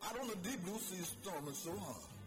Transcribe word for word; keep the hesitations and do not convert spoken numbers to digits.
Out on the deep blue sea, storm and so hard.